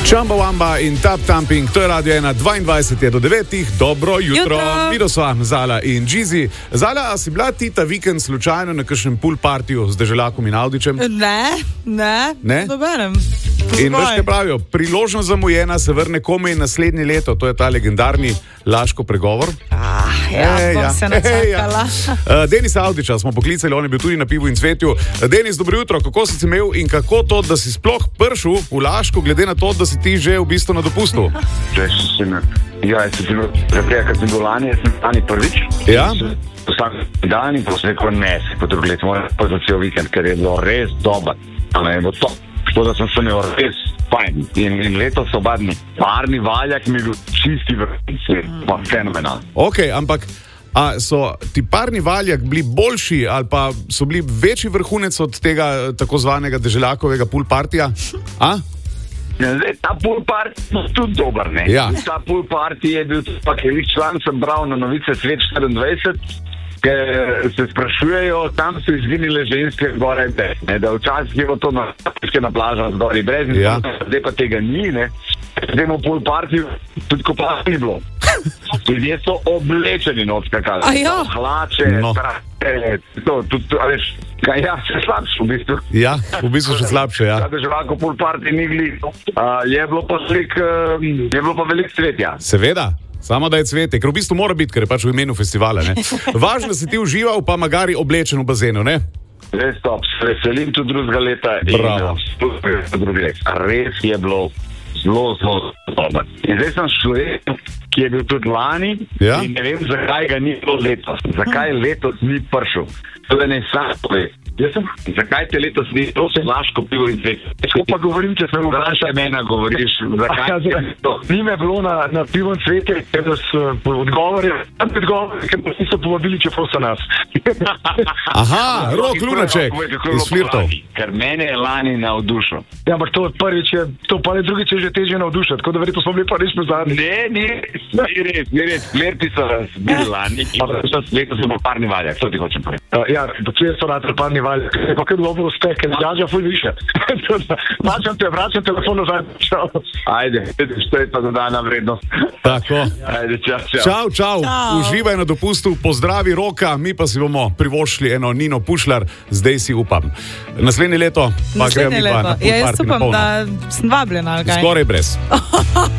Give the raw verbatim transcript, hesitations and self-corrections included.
Čamba Wamba in Tap Tamping, to je Radio ena, dvaindvajset je do devetih, dobro jutro, jutro. Vidosva, Zala in Džizi. Zala, a si bila ti ta vikend slučajno na kakšnem pool partiju z Deželakom in Avdićem? Ne, ne, ne? dobenem. In veš, kaj pravijo, priložnost zamujena se vrne komaj naslednje leto, to je ta legendarni Laško pregovor. Ah, ja, Ej, bom ja. se načakala. Ja. Uh, Denisa Avdića smo poklicali, on je bil tudi na Pivu in cvetju. Uh, Denis, dobro jutro, kako si se imel in kako to, da si sploh prišel v Laško, glede na to, da si ti že v bistvu na dopustu? Ja, jaz sem bil, zaprej, kad sem bil lani, jaz sem lani prvič. Ja? Vsak dan in potem rekel, ne, se potrebujete, moram pa za cel vikend, ker je bilo res dober. Ali je bilo to, što da sem se imel res fajn. In, in letos oba dni, parni valjak mi je bil čisti vrhunski, pa fenomenal. Ok, ampak a so ti parni valjak bili boljši ali pa so bili večji vrhunec od tega tako zvanega Deželakovega pool partija? A? Zdaj, ta pool party je tudi dober, ne? Ja. Ta pool party je bil tudi pa, ker član sem bral na novice Svet štiriindvajset, ker se sprašujejo, tam so izginile ženske zgoraj brez, ne? Da včasih je bilo to na, na plažah zgoraj brez, ja. Zdaj pa tega ni, ne? Zdaj v pool party tudi ko pa ni bilo. Ljudje so oblečeni not skakali. Ja. Hlače, no. Trate, to, tudi, veš, kaj, ja, še slabše v bistvu. Ja, v bistvu še slabše, ja. Da že lahko pool party ni gli. Uh, je bilo pa slik, uh, je bilo pa veliko cvetja. Seveda, samo da je cvete, ker v bistvu mora biti, ker je pač v imenu festivala, ne. Važno, da si ti užival, pa magari oblečen v bazenu, ne? Res top, se veselim tudi drugega leta. Bravo. In, res je bilo zelo, zelo dobro. In zdaj sem človek, ki je bil tudi lani, ja? In ne vem, zakaj ga ni bilo letos. Zakaj letos ni prišel. To da ne sam pove. Jaz sem, zakaj te letos ni, to se Laško pivo in cvet. Tako pa govorim, če sem vprašaj mena govoriš, zakaj je to. Ni me bilo na, na pivo in cvete, ker da so odgovori, ker pa niso povabili, če so nas. Aha, Rok Lunaček iz Flirtov. Ker mene je lani navdušil. Ja, ampak to prvič je, to pa ne drugič je že težje navdušati, tako da verjetno smo bili pa res nazadnji. Ne, ni, ni res, ni res. Flirti so bili lani, in pa letos so bili parni valjak, to ti hočem povedati. Uh, ja, pa če so rad parni valjak, je pa kaj dobro uspeh, ker zgaža ful više. Vračam te, vračam telefon nazaj. Čau. Ajde, što je pa dodana vrednost. Tako. Ajde, čau, čau. Čau, čau, Čau. Uživaj na dopustu, pozdravi Roka, mi pa si bomo privoščili eno Nino Pušlar, zdaj si upam. Naslednje leto pa gremo mi pa na pool Ja, jaz party na upam, polno. da sem vabljena, ali kaj? Skoraj brez.